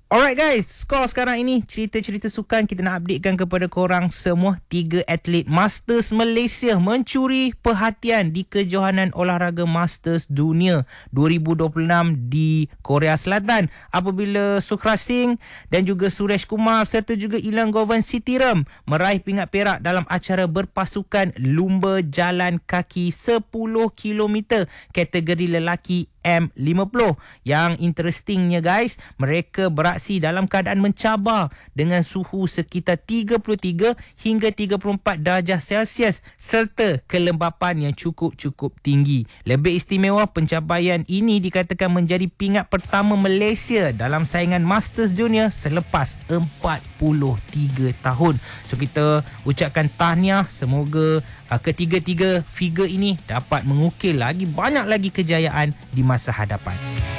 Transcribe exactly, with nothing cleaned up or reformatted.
Alright guys, skor sekarang ini cerita-cerita sukan kita nak updatekan kepada korang semua. Tiga atlet Masters Malaysia mencuri perhatian di kejohanan olahraga Masters Dunia dua ribu dua puluh enam di Korea Selatan apabila Sukraj Singh dan juga Suresh Kumar serta juga Ilangovan Sitiram meraih pingat perak dalam acara berpasukan lumba jalan kaki sepuluh kilometer kategori lelaki M lima puluh. Yang interestingnya guys, mereka beraksi dalam keadaan mencabar dengan suhu sekitar tiga puluh tiga hingga tiga puluh empat darjah Celsius serta kelembapan yang cukup-cukup tinggi. Lebih istimewa, pencapaian ini dikatakan menjadi pingat pertama Malaysia dalam saingan Masters Dunia selepas empat puluh tiga tahun. So kita ucapkan tahniah, semoga uh, ketiga-tiga figure ini dapat mengukir lagi banyak lagi kejayaan di masa hadapan.